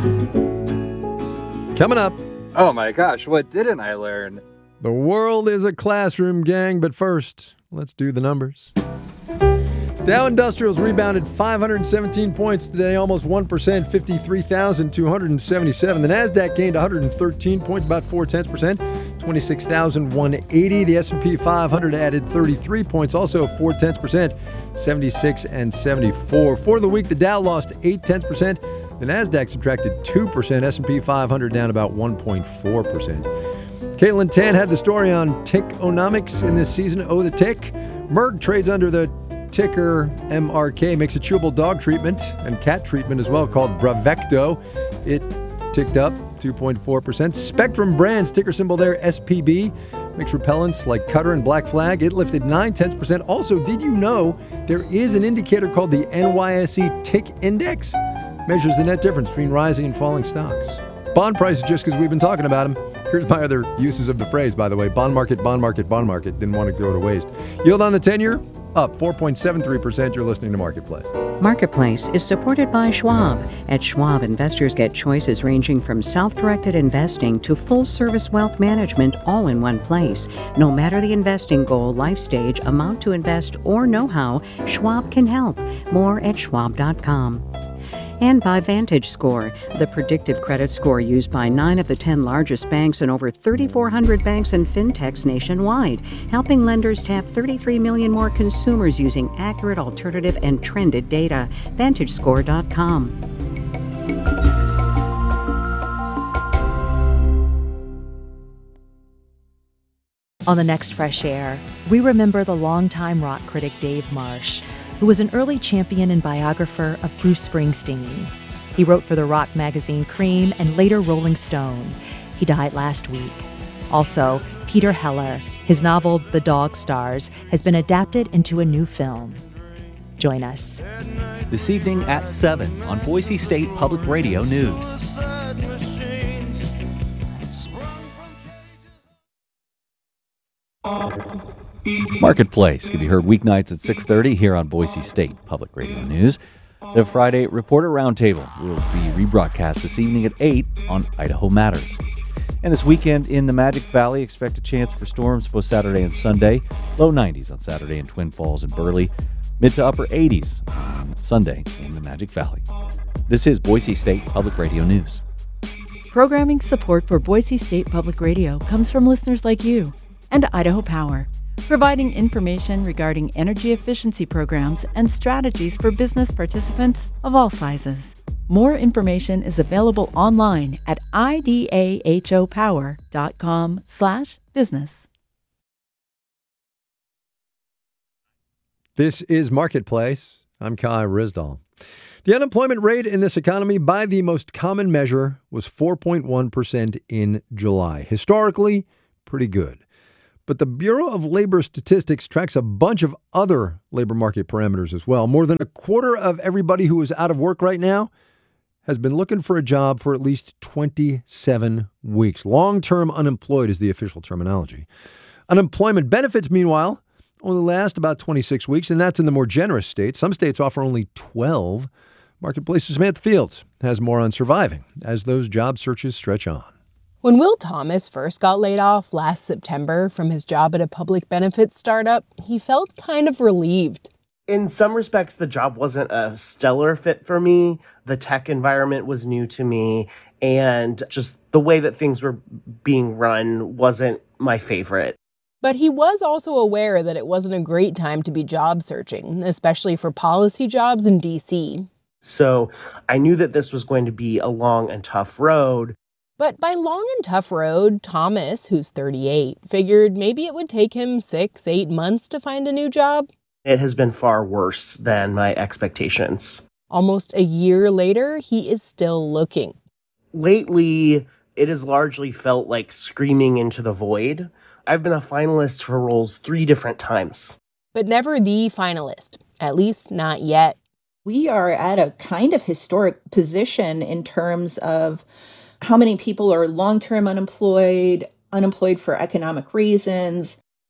Coming up. Oh my gosh, what didn't I learn? The world is a classroom, gang, but first, let's do the numbers. Dow Industrials rebounded 517 points today, almost 1%, 53,277. The NASDAQ gained 113 points, about 0.4%, 26,180. The S&P 500 added 33 points, also 0.4%, 76 and 74. For the week, the Dow lost 0.8%. The NASDAQ subtracted 2%, S&P 500 down about 1.4%. Caitlin Tan had the story on Tickonomics in this season. Oh, the tick. Merck trades under the ticker MRK, makes a chewable dog treatment and cat treatment as well called Bravecto. It ticked up 2.4%. Spectrum Brands, ticker symbol there, SPB, makes repellents like Cutter and Black Flag. It lifted 0.9%. Also, did you know there is an indicator called the NYSE Tick Index? Measures the net difference between rising and falling stocks. Bond prices, just because we've been talking about them. Here's my other uses of the phrase, by the way. Bond market, bond market, bond market. Didn't want to go to waste. Yield on the 10-year, up 4.73%. You're listening to Marketplace. Marketplace is supported by Schwab. At Schwab, investors get choices ranging from self-directed investing to full-service wealth management all in one place. No matter the investing goal, life stage, amount to invest, or know-how, Schwab can help. More at schwab.com. And by VantageScore, the predictive credit score used by 9 of the 10 largest banks and over 3,400 banks and fintechs nationwide, helping lenders tap 33 million more consumers using accurate, alternative, and trended data. VantageScore.com. On the next Fresh Air, we remember the longtime rock critic Dave Marsh, who was an early champion and biographer of Bruce Springsteen. He wrote for the rock magazine Cream and later Rolling Stone. He died last week. Also, Peter Heller, his novel The Dog Stars, has been adapted into a new film. Join us. This evening at 7 on Boise State Public Radio News. Marketplace can be heard weeknights at 6:30 here on Boise State Public Radio News. The Friday Reporter Roundtable will be rebroadcast this evening at 8 on Idaho Matters. And this weekend in the Magic Valley, expect a chance for storms both Saturday and Sunday. Low 90s on Saturday in Twin Falls and Burley. Mid to upper 80s on Sunday in the Magic Valley. This is Boise State Public Radio News. Programming support for Boise State Public Radio comes from listeners like you and Idaho Power, providing information regarding energy efficiency programs and strategies for business participants of all sizes. More information is available online at idahopower.com/business. This is Marketplace. I'm Kai Risdall. The unemployment rate in this economy by the most common measure was 4.1% in July. Historically, pretty good. But the Bureau of Labor Statistics tracks a bunch of other labor market parameters as well. More than a quarter of everybody who is out of work right now has been looking for a job for at least 27 weeks. Long-term unemployed is the official terminology. Unemployment benefits, meanwhile, only last about 26 weeks, and that's in the more generous states. Some states offer only 12. Marketplace's Samantha Fields has more on surviving as those job searches stretch on. When Will Thomas first got laid off last September from his job at a public benefits startup, he felt kind of relieved. In some respects, the job wasn't a stellar fit for me. The tech environment was new to me, and just the way that things were being run wasn't my favorite. But he was also aware that it wasn't a great time to be job searching, especially for policy jobs in D.C. So I knew that this was going to be a long and tough road. But by long and tough road, Thomas, who's 38, figured maybe it would take him 6-8 months to find a new job. It has been far worse than my expectations. Almost a year later, he is still looking. Lately, it has largely felt like screaming into the void. I've been a finalist for roles 3 different times. But never the finalist, at least not yet. We are at a kind of historic position in terms of how many people are long-term unemployed for economic reasons.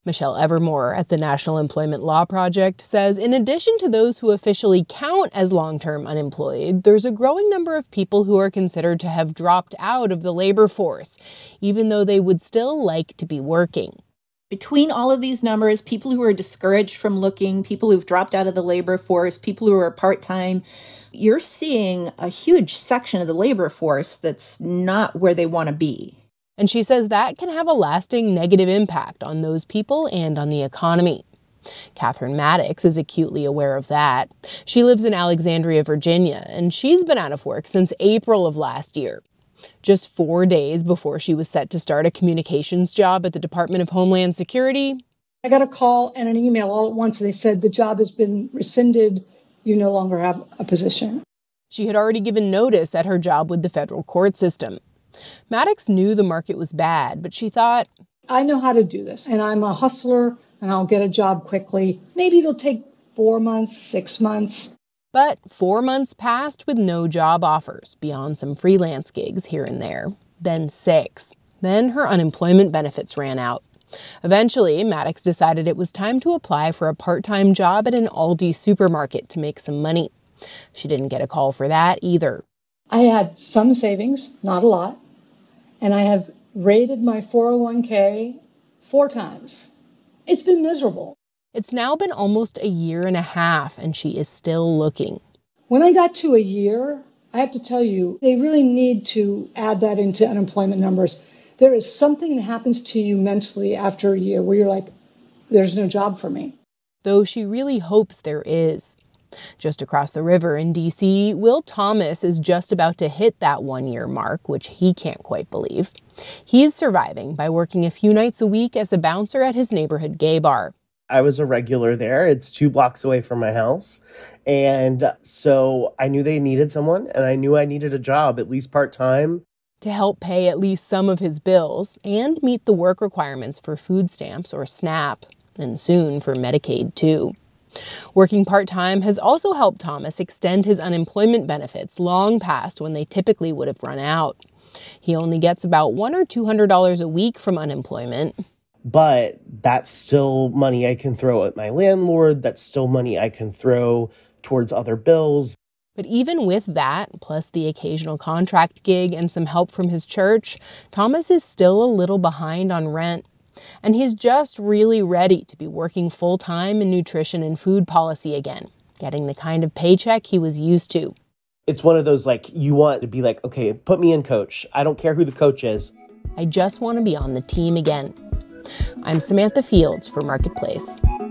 Michelle Evermore at the National Employment Law Project says in addition to those who officially count as long-term unemployed, there's a growing number of people who are considered to have dropped out of the labor force, even though they would still like to be working. Between all of these numbers, people who are discouraged from looking, people who've dropped out of the labor force, people who are part-time, you're seeing a huge section of the labor force that's not where they want to be. And she says that can have a lasting negative impact on those people and on the economy. Catherine Maddox is acutely aware of that. She lives in Alexandria, Virginia, and she's been out of work since April of last year. Just 4 days before she was set to start a communications job at the Department of Homeland Security, I got a call and an email all at once. They said the job has been rescinded. You no longer have a position. She had already given notice at her job with the federal court system. Maddox knew the market was bad, but she thought, I know how to do this, and I'm a hustler, and I'll get a job quickly. Maybe it'll take 4 months, 6 months. But 4 months passed with no job offers beyond some freelance gigs here and there. Then 6. Then her unemployment benefits ran out. Eventually, Maddox decided it was time to apply for a part-time job at an Aldi supermarket to make some money. She didn't get a call for that either. I had some savings, not a lot, and I have raided my 401k 4 times. It's been miserable. It's now been almost a year and a half, and she is still looking. When I got to a year, I have to tell you, they really need to add that into unemployment numbers. There is something that happens to you mentally after a year where you're like, there's no job for me. Though she really hopes there is. Just across the river in D.C., Will Thomas is just about to hit that 1-year mark, which he can't quite believe. He's surviving by working a few nights a week as a bouncer at his neighborhood gay bar. I was a regular there. It's 2 blocks away from my house. And so I knew they needed someone, and I knew I needed a job, at least part-time. To help pay at least some of his bills and meet the work requirements for food stamps or SNAP, and soon for Medicaid too. Working part-time has also helped Thomas extend his unemployment benefits long past when they typically would have run out. He only gets about $100 or $200 a week from unemployment. But that's still money I can throw at my landlord. That's still money I can throw towards other bills. But even with that, plus the occasional contract gig and some help from his church, Thomas is still a little behind on rent. And he's just really ready to be working full-time in nutrition and food policy again, getting the kind of paycheck he was used to. It's one of those, like, you want to be like, okay, put me in coach. I don't care who the coach is. I just want to be on the team again. I'm Samantha Fields for Marketplace.